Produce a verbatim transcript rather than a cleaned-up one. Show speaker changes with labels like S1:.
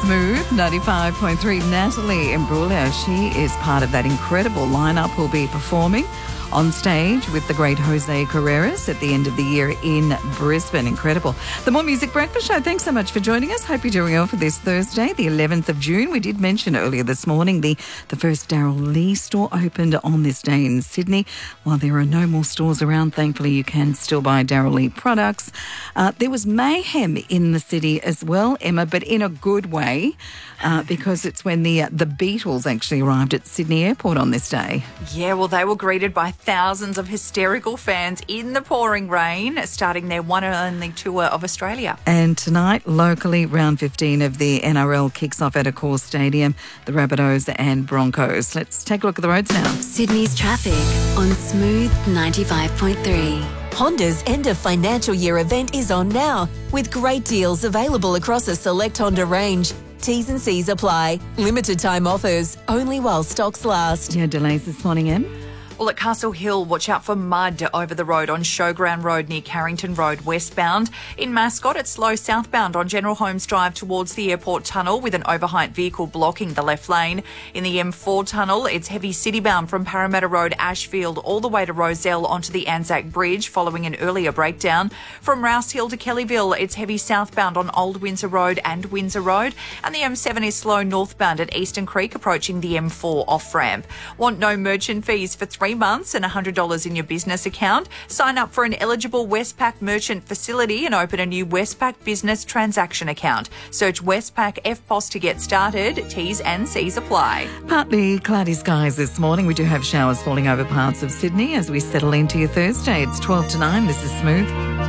S1: Smooth ninety-five point three. Natalie Imbruglia, she is part of that incredible lineup who'll be performing on stage with the great Jose Carreras at the end of the year in Brisbane. Incredible. The More Music Breakfast Show, thanks so much for joining us. Hope you're doing well for this Thursday, the eleventh of June. We did mention earlier this morning the, the first Daryl Lee store opened on this day in Sydney. While there are no more stores around, thankfully you can still buy Daryl Lee products. Uh, there was mayhem in the city as well, Emma, but in a good way, uh, because it's when the, uh, the Beatles actually arrived at Sydney Airport on this day.
S2: Yeah, well, they were greeted by thousands of hysterical fans in the pouring rain, starting their one and only tour of Australia.
S1: And tonight, locally, round fifteen of the N R L kicks off at Accor Stadium, the Rabbitohs and Broncos. Let's take a look at the roads now.
S3: Sydney's traffic on Smooth ninety-five point three.
S4: Honda's end of financial year event is on now, with great deals available across a select Honda range. T's and C's apply. Limited time offers, only while stocks last.
S1: Yeah, delays this morning, Em?
S2: Well, at Castle Hill, watch out for mud over the road on Showground Road near Carrington Road westbound. In Mascot, it's slow southbound on General Holmes Drive towards the airport tunnel with an overheight vehicle blocking the left lane. In the M four tunnel, it's heavy citybound from Parramatta Road, Ashfield, all the way to Rozelle onto the Anzac Bridge following an earlier breakdown. From Rouse Hill to Kellyville, it's heavy southbound on Old Windsor Road and Windsor Road. And the M seven is slow northbound at Eastern Creek approaching the M four off-ramp. Want no merchant fees for three months and one hundred dollars in your business account? Sign up for an eligible Westpac merchant facility and open a new Westpac business transaction account. Search Westpac F P O S to get started. T's and C's apply.
S1: Partly cloudy skies this morning. We do have showers falling over parts of Sydney as we settle into your Thursday. It's twelve to nine. This is Smooth.